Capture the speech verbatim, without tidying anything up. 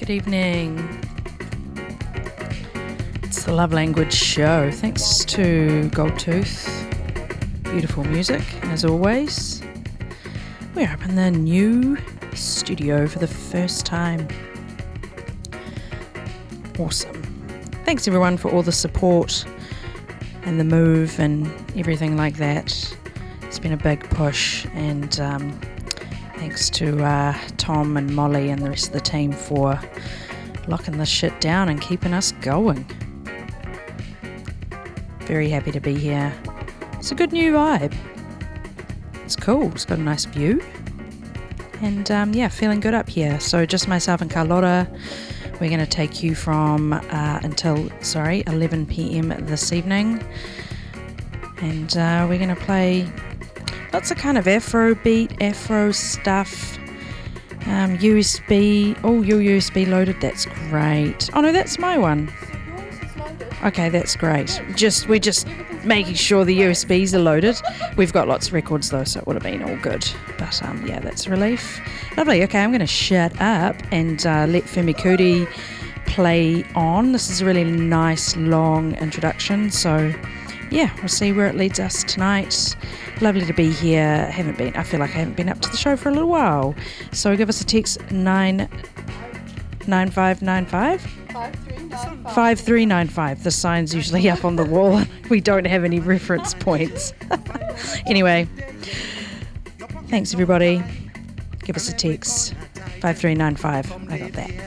Good evening. It's the Love Language Show. Thanks to Goldtooth. Beautiful music, as always. We're up in the new studio for the first time. Awesome. Thanks everyone for all the support and the move and everything like that. It's been a big push, and um, thanks to uh, Tom and Molly and the rest of the team for locking this shit down and keeping us going. Very happy to be here. It's a good new vibe. It's cool. It's got a nice view. And um, yeah, feeling good up here. So just myself and Carlotta. We're going to take you from uh, until, sorry, eleven p.m. this evening. And uh, we're going to play lots of kind of Afro beat, Afro stuff. Um, U S B. Oh, your U S B loaded. That's great. Oh no, that's my one. Okay, that's great. Just we're just making sure the U S Bs are loaded. We've got lots of records though, so it would have been all good. But um, yeah, that's a relief. Lovely. Okay, I'm going to shut up and uh, let Femi Kuti play on. This is a really nice long introduction. So yeah, we'll see where it leads us tonight. Lovely to be here. I haven't been. I feel like I haven't been up to the show for a little while. So give us a text nine nine five nine five. five three nine five. The sign's usually up on the wall. We don't have any reference points. Anyway, thanks everybody. Give us a text. five three nine five. I got that.